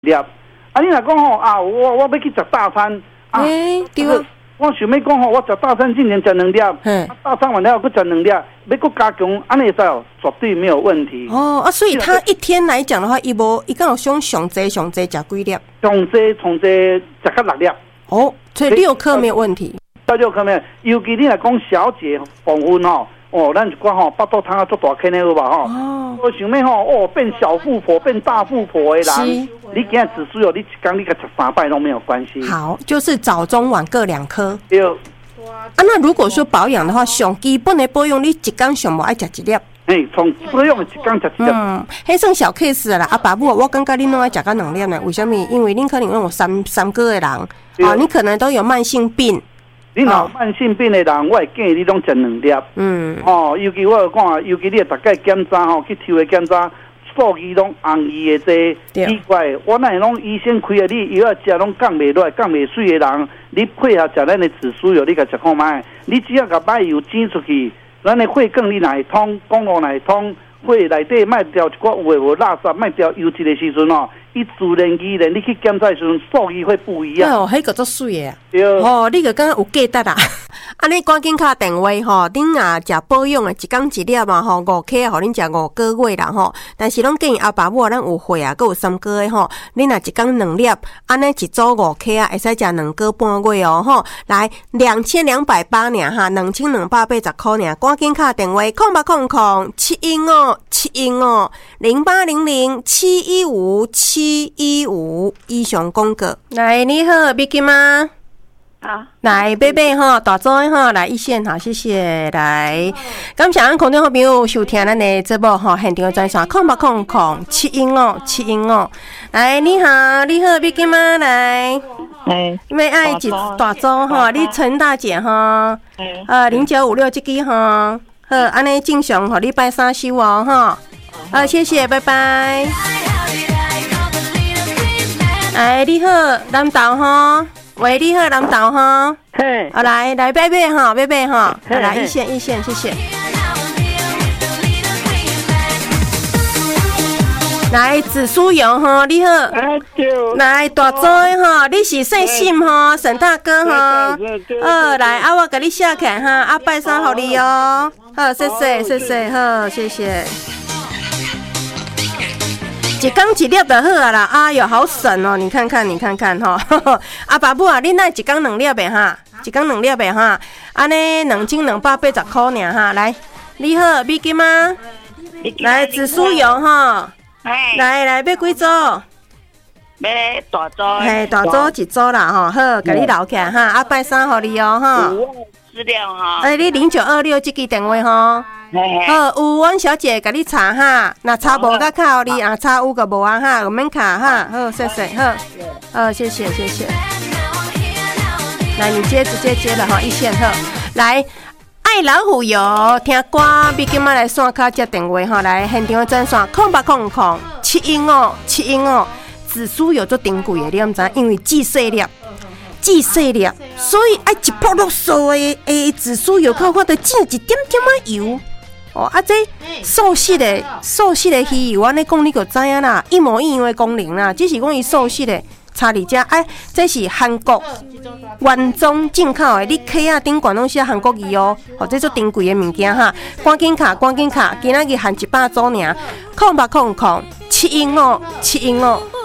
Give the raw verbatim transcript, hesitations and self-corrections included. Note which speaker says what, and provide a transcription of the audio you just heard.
Speaker 1: 粒。啊，你若讲吼啊，我我要去食大餐，啊，
Speaker 2: 欸、对啊。
Speaker 1: 我想要讲吼，我食大餐今年食两粒，啊，大餐完了搁食两粒，要搁加强，安尼会使哦，绝对没有问题。
Speaker 2: 哦啊，所以他一天来讲的话，伊无伊敢有上上济上济食几粒？
Speaker 1: 上济上济食到六粒。
Speaker 2: 哦，所以六颗没有问题。
Speaker 1: 六颗没有，尤其你来讲小姐部分吼，哦，咱一寡吼巴肚汤啊做大颗的有吧吼？哦，我想要吼哦变小富婆变大富婆的人，你今日只需要你一天你个吃三摆都没有关系。
Speaker 2: 好，就是早中晚各两颗。
Speaker 1: 对。
Speaker 2: 啊，那如果说保养的话，上基本的保养，你一天上无爱食一粒。
Speaker 1: 哎，从保养一天食一粒。
Speaker 2: 嗯，迄算小 case 啦。啊，爸母，我感觉恁拢爱食到两粒呢。为什么？因为恁可能有三三个的人，啊，你可能都有慢性病。
Speaker 1: 你若有慢性病的人，我会建议你拢食两粒。嗯。哦，尤其我有讲，尤其你逐个检查吼，去抽的检查，数据拢红伊的多，奇怪，我那拢医生开的，你药食拢降袂落来、降袂水的人，你配合食咱的紫苏油，你甲食看卖，你只要甲把油挤出去，咱的血管你哪会通，公路哪会通，血内底卖掉一寡有诶无垃圾，卖掉油脂的时阵哦。伊自然而然，你去检查的时候，数据会不一样。
Speaker 2: 哦，迄个足水的。对。哦，你个敢有记得啦？安尼赶紧敲电话吼，恁啊食保养的，一天一粒嘛吼，五克啊，互恁食五个月啦吼。但是拢建议阿爸母咱有血啊，佮有三个月吼，恁若一天两粒，安尼一组五克啊，会使食两个半月哦吼。来，两千两百八尔哈，两千两百八十块尔，赶紧敲电话，空八空空七一五七一五零八零零七一五七。七一五以上广告。来，你好 ，Vicky 吗？
Speaker 3: 好，
Speaker 2: 来，贝贝哈，大周哈，来一线哈，谢谢。来，感谢咱空中好朋友收听咱的节目哈，现场的专线空八空空七一五七一五。来，你好，你好 ，Vicky 吗？来，
Speaker 3: 哎，
Speaker 2: 因为爱一大周哈，你陈大姐哈，呃，零九五六这支哈，好，安尼正常哈，礼拜三收哦哈，呃，谢谢，拜拜。哎，你好，南投哈，喂，你好，南投哈，
Speaker 3: 嘿，
Speaker 2: 好来来，贝贝哈，贝贝哈，来一线一线，谢谢。来紫苏油哈，你好，来大周哈，你是姓沈哈，沈大哥哈，呃，来啊，我给你写起哈，啊，拜三好你哦，好，谢谢谢谢，好，谢谢。一天一粒就好啊啦！哎呦，好省哦！你看看，你看看哈、哦，啊爸母啊，你那一天两粒呗哈，一天两粒呗哈，安尼两千两百八十块尔哈。来，你好，美金吗？来紫苏油哈，来来要几组？要
Speaker 3: 大组，
Speaker 2: 嘿，大组一组啦哈，好，给你留起来哈，啊拜三互你哦哈。
Speaker 3: 资料哈，
Speaker 2: 哎，你零九二六这支电话哈。好，有阮小姐甲你查哈，那查无甲靠你，啊查有个无啊哈，免卡哈，好，谢谢，好，呃，谢谢谢谢。来，你接直接接了哈，一线好，来，爱老虎油听歌，比今麦来线卡接电话哈，来现场专线空八空空七一五七一五，紫苏油做顶贵的，你毋知？因为既细粒。既细粒，所以爱一泡落素的诶紫苏油，靠我得浸一点点啊油。哦，啊这素食的素食的鱼油，安尼讲你就知影啦，一模一样的功能啦，只是讲伊素食的差伫遮。哎，这是韩国原装进口的，你客啊顶管拢写韩国语哦，哦这做珍贵的物件哈，赶紧卡，赶紧卡，今仔日限一百组尔，空八空空七一五七一五。